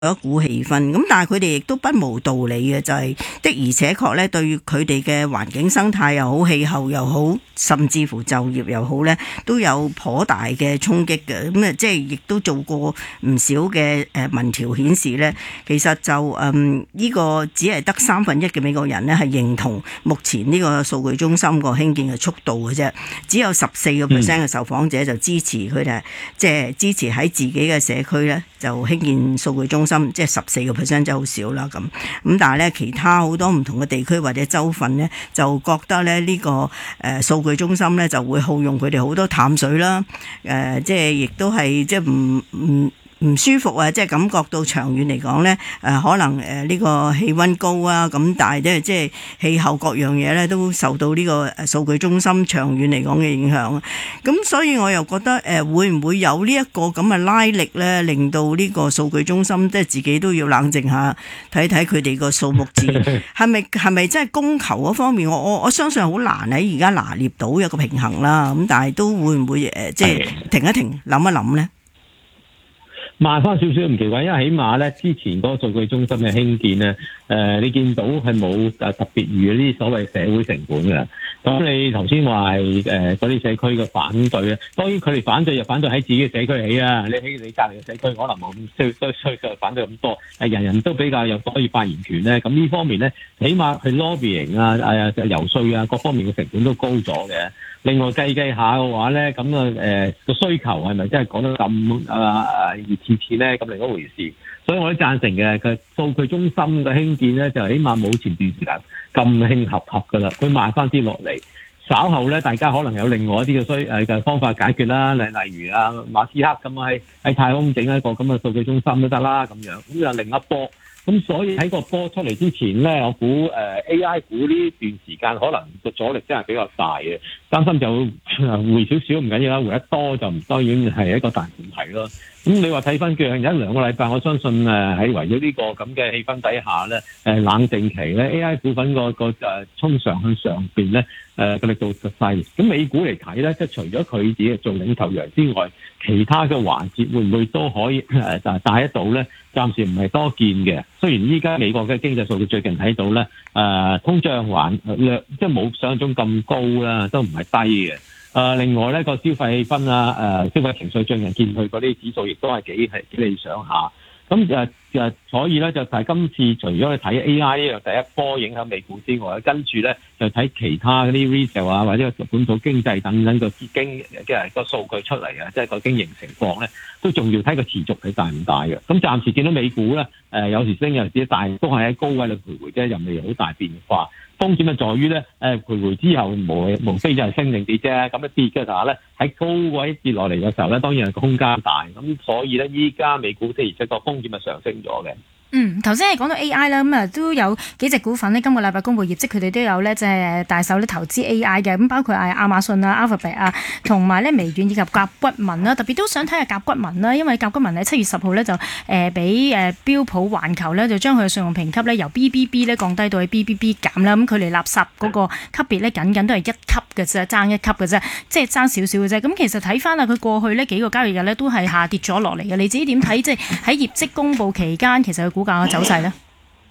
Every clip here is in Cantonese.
一股氣氛。咁但係佢哋亦都不無道理嘅，就係的而且確咧，對佢哋嘅環境生態又好、氣候又好，甚至乎就業又好咧，都有頗大嘅衝擊嘅。咁即係亦都做過唔少嘅民調顯示咧，其實就呢個只係得1/3嘅美國人咧係認同目前呢個數據中心個興建嘅速度嘅啫，只有14% 嘅受訪者就支持佢哋，即係支持喺自己嘅社區咧就興建數據中心，即係14%就好少啦咁。但係咧其他好多唔同嘅地區或者州份咧，就覺得咧呢個數據中心咧就會耗用佢哋好多淡水啦，即係亦都係即係唔舒服啊！即係感覺到長遠嚟講咧，可能呢個氣溫高啊，咁但係即係氣候各樣嘢咧都受到呢個數據中心長遠嚟講嘅影響啊。咁所以我又覺得會唔會有呢一個咁嘅拉力咧，令到呢個數據中心即係自己都要冷靜下，睇睇佢哋個數目字係咪真係供求嗰方面，我相信好難喺而家拿捏到一個平衡啦。咁但係都會唔會即係停一停諗一諗咧？ 慢翻少少唔奇怪，因為起碼咧之前嗰個數據中心嘅興建咧，你見到係冇特別預呢啲所謂社會成本嘅。咁你頭先話係嗰啲社區嘅反對咧，當然佢哋反對就反對喺自己嘅社區起啊，你喺你隔離嘅社區可能冇咁需反對咁多，人人都比較有可以發言權咧。咁呢方面咧，起碼去 lobbying 遊說啊各方面嘅成本都高咗嘅。另外計下嘅話咧，咁個需求係咪真係講得咁熱切咧？咁另一回事。所以我都贊成嘅，佢數據中心嘅興建咧，就起碼冇前段時間咁興合噶啦，佢慢翻啲落嚟。稍後咧，大家可能有另外一啲嘅方法解決啦，例如馬斯克咁喺太空整一個咁嘅數據中心都得啦，咁樣咁又另一波。咁所以喺個波出嚟之前咧，我估AI 股呢段時間可能個阻力真係比較大嘅，擔心就回少少唔緊要啦，回得多就當然係一個大問題咯。咁你話睇翻最近1-2個禮拜，我相信喺圍咗呢個咁嘅氣氛底下咧，冷靜期咧 AI 股份個衝上去上邊咧，個力度就細。咁美股嚟睇咧，即係除咗佢自己做領頭羊之外，其他嘅環節會唔會都可以帶得到咧？暫時唔係多見嘅。雖然依家美國嘅經濟數據最近睇到咧，通脹即係冇想象中咁高啦，都唔係低嘅。另外咧個消費氣氛消費情緒最近見佢嗰啲指數亦都係幾理想下。咁所以咧就睇今次除咗你睇 AI 呢個第一波影響美股之外，跟住咧就睇其他嗰啲 retail 啊或者本土經濟等等個個數據出嚟啊，即係個經營情況咧，都仲要睇個持續係大唔大嘅。咁暫時見到美股咧有時升有時大，都係喺高位度徘徊啫，又未有好大變化。風險就在於咧，徘徊之後無非就係升定跌啫。咁一跌嘅時候咧，喺高位跌落嚟嘅時候咧，當然係個空間大。咁所以咧，依家美股的而且確風險係上升咗嘅。 頭先你講到 AI 啦，咁都有幾隻股份呢，今個禮拜公布業績，佢哋都有咧，即係大手咧投資 AI 嘅，咁包括亞馬遜啊、Alphabet 啊，同埋咧微軟以及甲骨文啦。特別都想睇下甲骨文啦，因為甲骨文喺7月10號咧就俾標普環球咧就將佢嘅信用評級咧由 BBB 咧降低到去 BBB 減啦。咁佢離垃圾嗰個級別咧僅僅都係1級嘅啫，爭1級嘅啫，即係爭少少嘅啫。咁其實睇翻啊，佢過去呢幾個交易日咧都係下跌咗落嚟嘅。你自己點睇？即係喺業績公佈期間，其實佢股價嘅走勢咧？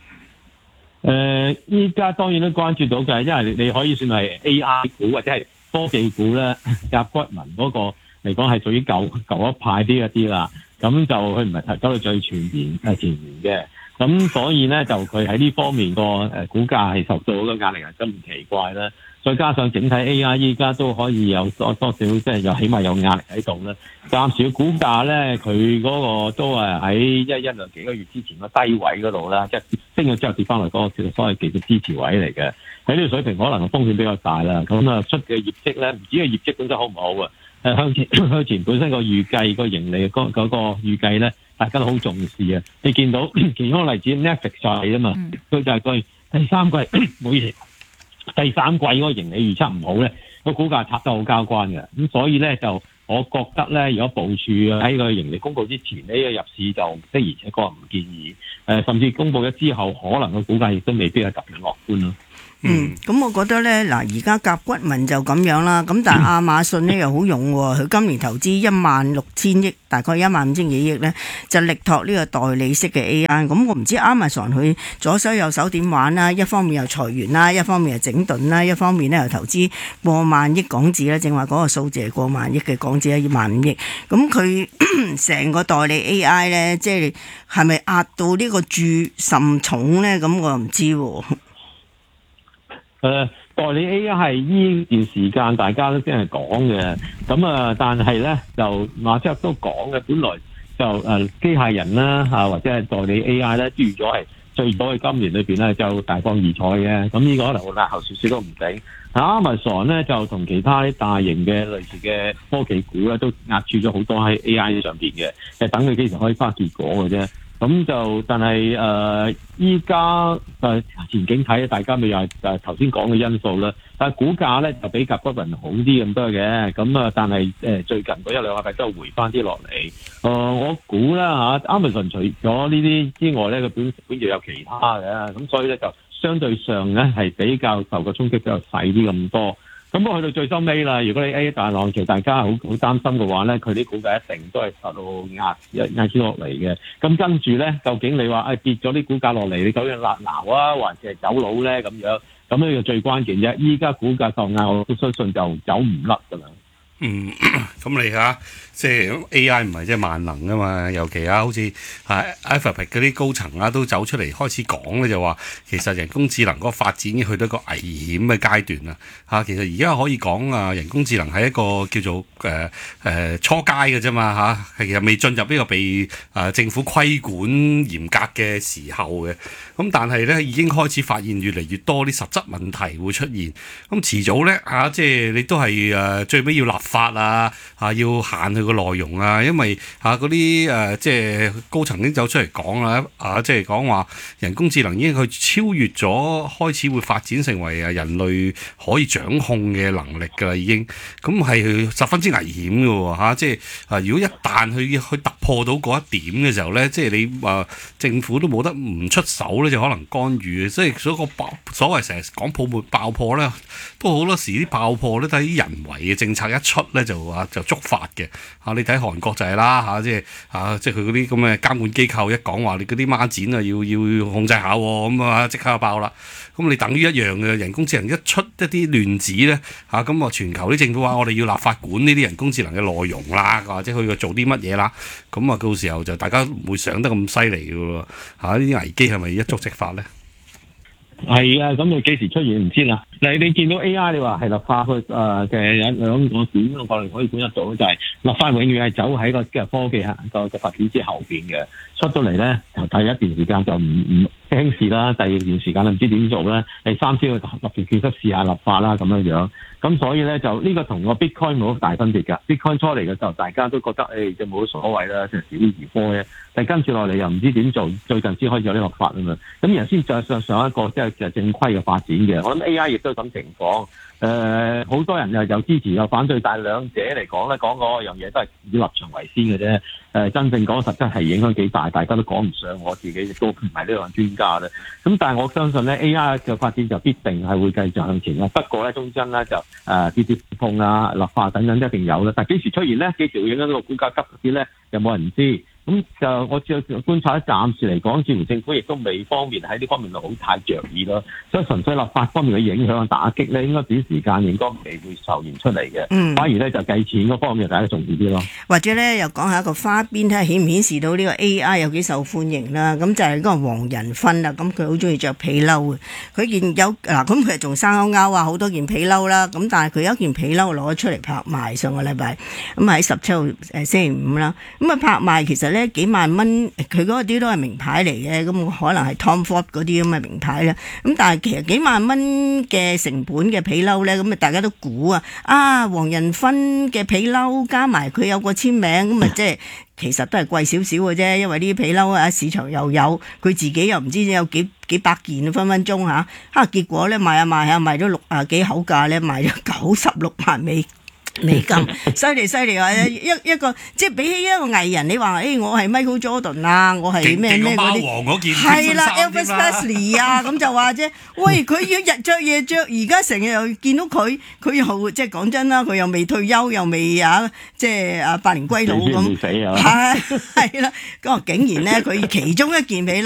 依家當然都關注到嘅，因為你可以算係 AI 股或者係科技股咧，甲骨文嗰個嚟講係屬於舊一派啲一啲啦。咁就佢唔係走到最前面嘅。咁所以咧就佢喺呢方面個股價係受到好多壓力，係真唔奇怪啦。再加上整體 AI 依家都可以有多少即係有起碼有壓力喺度啦。暫時嘅股價咧，佢嗰個都係喺一兩幾個月之前個低位嗰度啦，即係升咗之後跌翻嚟嗰個叫做所謂技術支持位嚟嘅。喺呢個水平可能風險比較大啦。咁出嘅業績咧，唔止係業績本身好唔好啊，向前本身個預計個盈利嗰個預計咧，大家都好重視啊。你見到其中個例子 Netflix 就係啊嘛，佢就係佢第三季唔好意思。第三季嗰個盈利預測唔好咧，個股價插得好交關嘅。咁所以咧就我覺得咧，如果部署喺個盈利公佈之前呢個入市就的而且確唔建議。甚至公佈咗之後，可能個股價亦都未必係特別樂觀咯。 咁我覺得咧，嗱而家甲骨文就咁樣啦，咁但係亞馬遜咧又好勇喎，佢今年投資16,000億，大概15,000幾億咧，就力拓呢個代理式嘅 AI。咁我唔知 Amazon 佢左手右手點玩啦，一方面又裁員啦，一方面又整頓啦，一方面咧又投資過萬億港紙啦，正話嗰個數字係過萬億嘅港紙係15,000億。咁佢成個代理 AI 咧，即係咪壓到呢個注甚重咧？咁我又唔知喎。 代理 AI 係呢段時間大家都先係講嘅，咁但係咧就馬即係都講嘅，本來就機械人啦或者係代理 AI 咧，預咗係最早喺今年裏邊咧就大放異彩嘅，咁呢個可能會落後少少都唔定。Amazon 咧就同其他啲大型嘅類似嘅科技股咧都壓住咗好多喺 AI 上邊嘅，就等佢幾時可以返結果嘅啫。咁就，但係依家前景睇，大家咪又係頭先講嘅因素啦。但係股價咧就比甲骨文好啲咁多嘅，咁但係最近嗰一兩個禮拜都回翻啲落嚟。我估啦Amazon 除咗呢啲之外咧，佢本就有其他嘅，咁所以咧就相對上咧係比較受個衝擊比較細啲咁多。咁我去到最收尾啦，如果你 A 大浪潮大家好擔心嘅話咧，佢啲股價一定都係受到壓住落嚟嘅。咁跟住咧，究竟你話跌咗啲股價落嚟，你究竟辣撈啊，還是係走佬咧咁樣？咁呢個最關鍵啫。依家股價受壓，我都相信就走唔甩㗎啦。 咁你即係 A.I. 唔係即係萬能噶嘛，尤其好似Alphabet 嗰啲高層都走出嚟開始講咧，就話其實人工智能嗰個發展已經去到一個危險嘅階段啦。其實而家可以講人工智能係一個叫做初階嘅啫嘛，其實未進入呢個被政府規管嚴格嘅時候嘅。咁但係咧已經開始發現越嚟越多啲實質問題會出現。咁遲早咧即係你都係最尾要立法要限佢個內容因為嗰啲即係高層已經走出嚟講啦，即係講話人工智能已經去超越咗，開始會發展成為人類可以掌控嘅能力㗎啦，已經咁係十分之危險㗎喎即係如果一旦去突破到嗰一點嘅時候咧，即係你政府都冇得唔出手咧，就可能干預，即係所謂成日講泡沫爆破咧，都好多時啲爆破咧都係啲人為嘅政策一出咧就觸發嘅你睇韓國就係啦即係佢嗰啲咁嘅監管機構一講話你嗰啲孖展要控制下咁即刻爆啦。咁你等於一樣嘅人工智能一出一啲亂子咧咁全球啲政府話我哋要立法管呢啲人工智能嘅內容啦，或者佢做啲乜嘢啦，咁到時候就大家唔會想得咁犀利嘅喎呢啲危機係咪一觸即發咧？ 係咁你幾時出現唔知啦。你見到 A.I. 你話係立法嘅有兩個點個可能可以管得到，就係立法永遠係走喺個科技個發展之後邊嘅，出到嚟咧就第一段時間就唔輕視啦，第二段時間唔知點做咧，第三先去特別記得試下立法啦咁樣。咁所以咧就呢個同個 Bitcoin 冇大分別㗎。Bitcoin 初嚟嘅時候大家都覺得就冇所謂啦，就小兒科啫。但跟住落嚟又唔知點做，最近先開始有啲立法啊嘛。咁然後先再上一個即係正規嘅發展嘅。我諗 A.I. 亦都係咁情況。好多人又支持又反對，但係兩者嚟講咧，講嗰樣嘢都係以立場為先嘅啫。真正講實質係影響幾大，大家都講唔上。我自己亦都唔係呢個專家咧。咁但係我相信咧 A.I. 嘅發展就必定係會繼續向前啦。不過咧，中間咧就啲碰立法等等一定有啦。但係幾時出現咧？幾時會影響到個股價急啲咧？有冇人知？咁就我只有觀察，暫時嚟講，似乎政府亦都未方面喺呢方面好太着意咯。所以純粹立法方面嘅影響打擊咧，應該短時間應該未會浮現出嚟嘅。反而咧就計錢嗰方面大家重要啲咯。 或者咧又講下一個花邊睇下顯唔顯示到呢個 A.I. 有幾受歡迎啦。咁就係嗰個黃仁勳啦。咁佢好中意着皮褸嘅。佢件有咁佢仲生勾勾好多件皮褸啦。咁但係佢有一件皮褸攞咗出嚟拍賣上個禮拜。咁喺17號星期五啦。咁拍賣其實幾萬蚊，佢嗰啲都係名牌嚟嘅，咁可能係 Tom Ford 嗰啲咁嘅名牌啦。咁但係其實幾萬蚊嘅成本嘅皮褸咧，咁大家都估黃仁勳嘅皮褸加埋佢有個簽名，咁即係其實都係貴少少嘅啫。因為呢啲皮褸市場又有，佢自己又唔知有幾百件分分鐘結果咧賣咗60幾口價咧，賣咗96萬美美金，犀利啊！一個即係比起一個藝人，你話我係 Michael Jordan 啊，我係咩咩嗰啲， 貓王嗰件係啦天 ，Elvis Presley 啊，咁就話啫。喂，佢要日着夜着，而家成日又見到佢又即係講真啦，佢又未退休，又未即係百年歸老咁， 死啊！ 係啦，咁竟然咧，佢其中一件俾